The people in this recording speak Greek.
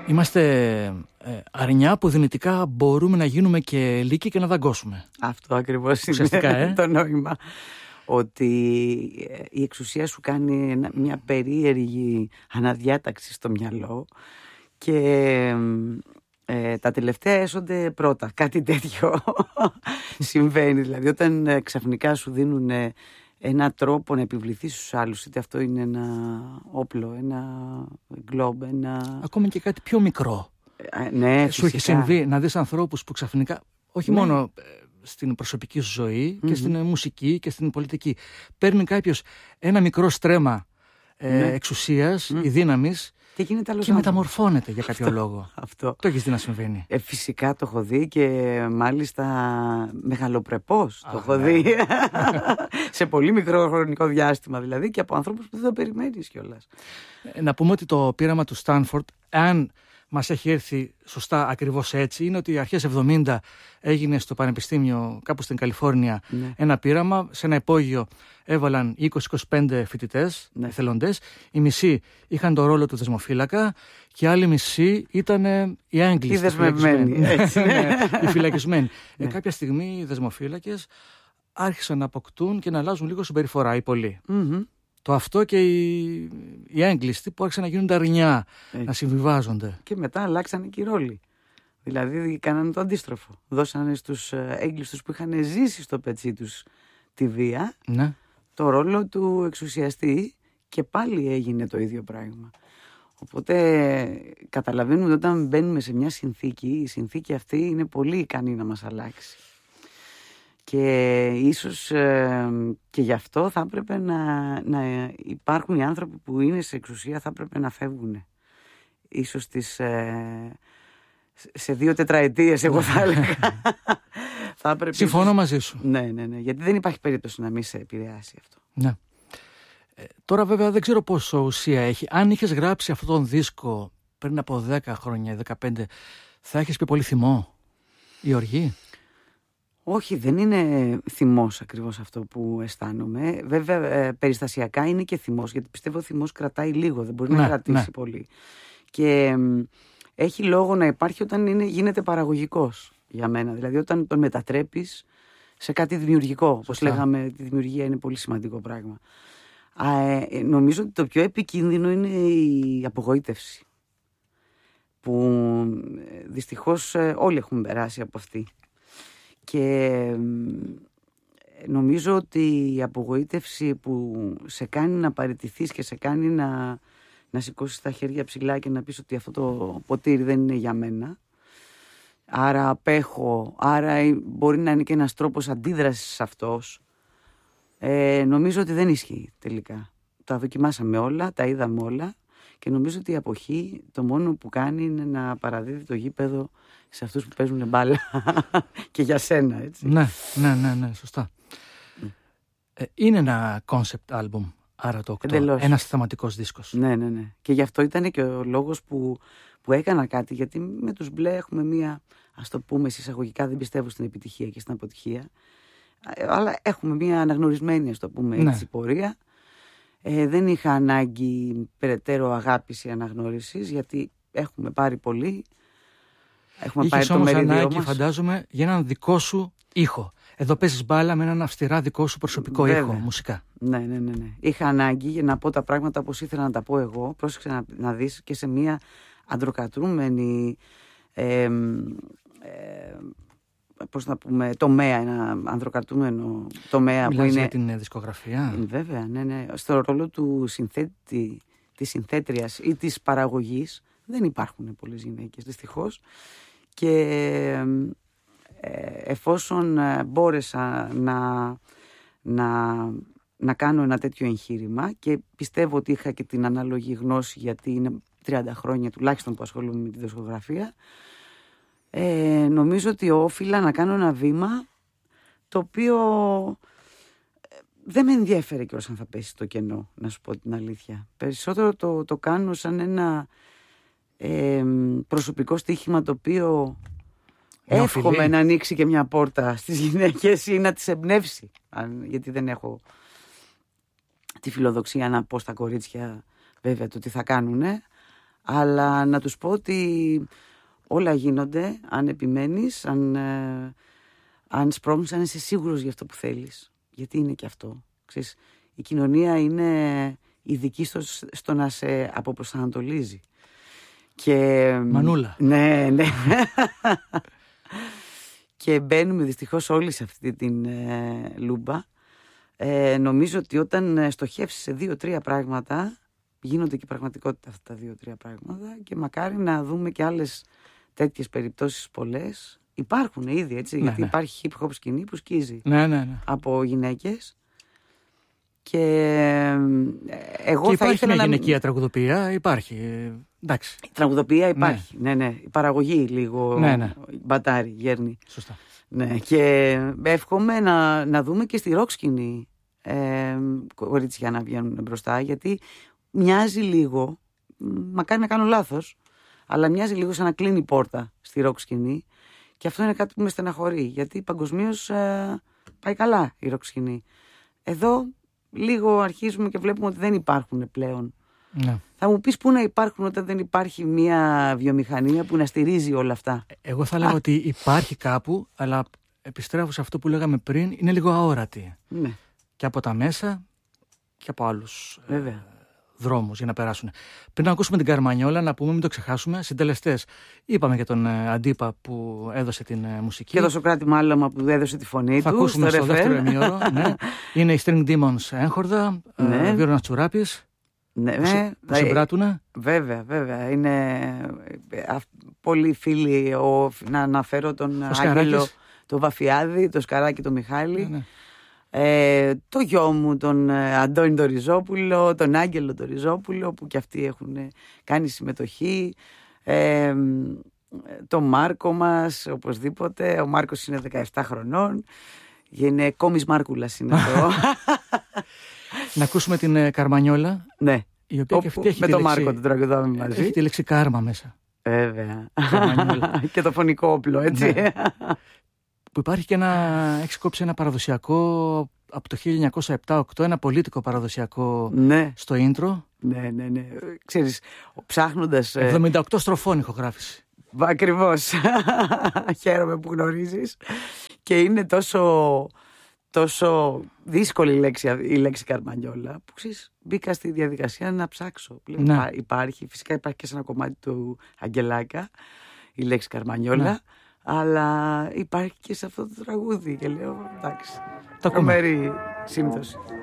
Είμαστε αρνιά που δυνητικά μπορούμε να γίνουμε και λύκοι και να δαγκώσουμε. Αυτό ακριβώς είναι το νόημα. Ότι η εξουσία σου κάνει μια περίεργη αναδιάταξη στο μυαλό και τα τελευταία έσονται πρώτα. Κάτι τέτοιο συμβαίνει. Δηλαδή όταν ξαφνικά σου δίνουν ένα τρόπο να επιβληθείς στους άλλους, είτε αυτό είναι ένα όπλο, ένα γκλόμπ, ακόμη και κάτι πιο μικρό. Ναι, σου έχει συμβεί να δεις ανθρώπους που ξαφνικά, όχι μόνο στην προσωπική σου ζωή και στην μουσική και στην πολιτική, παίρνει κάποιος ένα μικρό στρέμμα εξουσίας ή δύναμης και μεταμορφώνεται για κάποιο λόγο. Αυτό. Το έχεις δει να συμβαίνει? Φυσικά το έχω δει και μάλιστα μεγαλοπρεπώς το έχω δει. Σε πολύ μικρό χρονικό διάστημα δηλαδή, και από ανθρώπους που δεν το περιμένεις κιόλας. Να πούμε ότι το πείραμα του Στάνφορντ, αν μας έχει έρθει σωστά ακριβώς έτσι, είναι ότι αρχές 70 έγινε στο Πανεπιστήμιο κάπου στην Καλιφόρνια ένα πείραμα. Σε ένα υπόγειο έβαλαν 20-25 φοιτητές, εθελοντές. Οι μισοί είχαν το ρόλο του δεσμοφύλακα και οι άλλοι μισοί ήταν οι έγκλειστοι. Οι δεσμευμένοι. Οι φυλακισμένοι. Κάποια στιγμή οι δεσμοφύλακες άρχισαν να αποκτούν και να αλλάζουν λίγο συμπεριφορά οι πολλοί. Το αυτό και οι έγκλειστοι που άρχισαν να γίνονται αρνιά, να συμβιβάζονται. Και μετά αλλάξανε και οι ρόλοι. Δηλαδή κάνανε το αντίστροφο. Δώσανε στους έγκλειστους που είχαν ζήσει στο πετσί τους τη βία το ρόλο του εξουσιαστή και πάλι έγινε το ίδιο πράγμα. Οπότε καταλαβαίνουμε ότι όταν μπαίνουμε σε μια συνθήκη, η συνθήκη αυτή είναι πολύ ικανή να μας αλλάξει. Και ίσως και γι' αυτό θα έπρεπε να υπάρχουν οι άνθρωποι που είναι σε εξουσία, θα έπρεπε να φεύγουν. Ίσως σε 2 τετραετίες, εγώ θα έλεγα. Συμφωνώ μαζί σου. Ναι, γιατί δεν υπάρχει περίπτωση να μην σε επηρεάσει αυτό. Ναι. Τώρα βέβαια δεν ξέρω πόσο ουσία έχει. Αν είχες γράψει αυτόν τον δίσκο πριν από 10 χρόνια, 15, θα έχεις πει πολύ θυμό ή οργή? Όχι, δεν είναι θυμός ακριβώς αυτό που αισθάνομαι. Βέβαια, περιστασιακά είναι και θυμός, γιατί πιστεύω ο θυμός κρατάει λίγο, δεν μπορεί να κρατήσει πολύ. Και έχει λόγο να υπάρχει όταν γίνεται παραγωγικός για μένα. Δηλαδή όταν τον μετατρέπεις σε κάτι δημιουργικό. Όπως λέγαμε, τη δημιουργία είναι πολύ σημαντικό πράγμα. Νομίζω ότι το πιο επικίνδυνο είναι η απογοήτευση. Που δυστυχώς όλοι έχουμε περάσει από αυτή. Και νομίζω ότι η απογοήτευση που σε κάνει να παραιτηθείς και σε κάνει να σηκώσεις τα χέρια ψηλά και να πεις ότι αυτό το ποτήρι δεν είναι για μένα, άρα απέχω, άρα μπορεί να είναι και ένας τρόπος αντίδρασης αυτός, νομίζω ότι δεν ισχύει τελικά. Τα δοκιμάσαμε όλα, τα είδαμε όλα και νομίζω ότι η αποχή το μόνο που κάνει είναι να παραδίδει το γήπεδο σε αυτούς που παίζουν μπάλα και για σένα, έτσι. Ναι, σωστά. Είναι ένα concept album, άρα το 8, ένας θεματικός δίσκος. Ναι. Και γι' αυτό ήταν και ο λόγος που έκανα κάτι, γιατί με τους μπλε έχουμε μία, ας το πούμε εισαγωγικά, δεν πιστεύω στην επιτυχία και στην αποτυχία, αλλά έχουμε μία αναγνωρισμένη, ας το πούμε έτσι, πορεία. Δεν είχα ανάγκη περαιτέρω αγάπης ή αναγνώρισης, γιατί έχουμε πάρει πολύ. Είχες όμως ανάγκη, φαντάζομαι, για έναν δικό σου ήχο. Εδώ παίζεις μπάλα με έναν αυστηρά δικό σου προσωπικό ήχο, μουσικά. Ναι. Είχα ανάγκη για να πω τα πράγματα όπως ήθελα να τα πω εγώ. Πρόσεξε να δεις, και σε μια αντροκρατούμενη πώς να πούμε, τομέα, ένα ανδροκρατούμενο τομέα. Μιλάς που είναι για την δισκογραφία. Βέβαια, ναι. Στο ρόλο του συνθέτη, της συνθέτριας ή της παραγωγής δεν υπάρχουν πολλές γυναίκες, δυστυχώς. Και εφόσον μπόρεσα να κάνω ένα τέτοιο εγχείρημα, και πιστεύω ότι είχα και την ανάλογη γνώση, γιατί είναι 30 χρόνια τουλάχιστον που ασχολούμαι με τη δισκογραφία, νομίζω ότι όφιλα να κάνω ένα βήμα το οποίο δεν με ενδιέφερε κιόλας αν θα πέσει στο κενό, να σου πω την αλήθεια. Περισσότερο το κάνω σαν ένα προσωπικό στοίχημα, το οποίο εύχομαι να ανοίξει και μια πόρτα στις γυναίκες ή να τις εμπνεύσει, γιατί δεν έχω τη φιλοδοξία να πω στα κορίτσια βέβαια το τι θα κάνουνε, Αλλά να τους πω ότι όλα γίνονται αν επιμένεις, αν σπρώχνεις, αν είσαι σίγουρος για αυτό που θέλεις. Γιατί είναι και αυτό. Ξέρεις, η κοινωνία είναι ειδική στο να σε αποπροσανατολίζει. Μανούλα. Ναι. Και μπαίνουμε δυστυχώς όλοι σε αυτή την λούμπα. Νομίζω ότι όταν στοχεύσεις σε 2-3 πράγματα, γίνονται και πραγματικότητα αυτά τα 2-3 πράγματα, και μακάρι να δούμε και άλλες τέτοιες περιπτώσεις πολλές. Υπάρχουν ήδη, έτσι, γιατί υπάρχει hip hop σκηνή που σκίζει από γυναίκες. Και εγώ και θα υπάρχει ήθελα μια γυναικεία τραγουδοποιία, υπάρχει. Εντάξει. Η τραγουδοποιία υπάρχει. Ναι. Η παραγωγή λίγο μπατάρει, γέρνει. Σωστά. Ναι. Και εύχομαι να δούμε και στη ροκ σκηνή κορίτσια να βγαίνουν μπροστά, γιατί μοιάζει λίγο, μακάρι να κάνω λάθος, αλλά μοιάζει λίγο σαν να κλείνει η πόρτα στη ροκ σκηνή, και αυτό είναι κάτι που με στεναχωρεί, γιατί παγκοσμίως πάει καλά η ροκ σκηνή. Εδώ λίγο αρχίζουμε και βλέπουμε ότι δεν υπάρχουν πλέον. Ναι. Θα μου πεις πού να υπάρχουν όταν δεν υπάρχει μια βιομηχανία που να στηρίζει όλα αυτά. Εγώ θα λέγω ότι υπάρχει κάπου, αλλά επιστρέφω σε αυτό που λέγαμε πριν, είναι λίγο αόρατη. Ναι. Και από τα μέσα και από άλλους δρόμους για να περάσουν. Πριν να ακούσουμε την Καρμανιόλα, να πούμε, μην το ξεχάσουμε, συντελεστές. Είπαμε για τον Αντίπα που έδωσε την μουσική. Και το Σωκράτη Μάλαμα που έδωσε τη φωνή του. Θα ακούσουμε στο δεύτερο ημίωρο. Ναι. Είναι οι String Demons Έγχορδα, Βίρονας Τσουράπης. Ναι, που συμπράττουνε. Βέβαια. Είναι πολλοί φίλοι. Να αναφέρω τον Άγγελο, τον Βαφιάδη, τον Σκαράκη, τον Μιχάλη. Ναι. Το γιο μου, τον Αντώνη τον Ριζόπουλο, τον Άγγελο τον Ριζόπουλο, που και αυτοί έχουν κάνει συμμετοχή. Το Μάρκο μας, οπωσδήποτε. Ο Μάρκος είναι 17 χρονών. Είναι κόμις Μάρκουλας είναι το. Να ακούσουμε την Καρμανιόλα. Ναι. Η οποία και αυτή έχει με τη τον λέξη, Μάρκο τον τραγουδάμε μαζί. Έχει τη λέξη κάρμα μέσα. Βέβαια. Και το φωνικό όπλο, έτσι. Ναι. Που υπάρχει και έχει κόψει ένα παραδοσιακό από το 1907-8, ένα πολίτικο παραδοσιακό στο intro. Ναι. Ξέρεις, ψάχνοντας. 78 στροφών ηχογράφηση. Ακριβώς. Χαίρομαι που γνωρίζεις. Και είναι τόσο δύσκολη η λέξη Καρμανιόλα, που ξέρεις, μπήκα στη διαδικασία να ψάξω. Φυσικά υπάρχει και σε ένα κομμάτι του Αγγελάκα η λέξη Καρμανιόλα, αλλά υπάρχει και σε αυτό το τραγούδι, και λέω εντάξει, τρομερή σύμπτωση.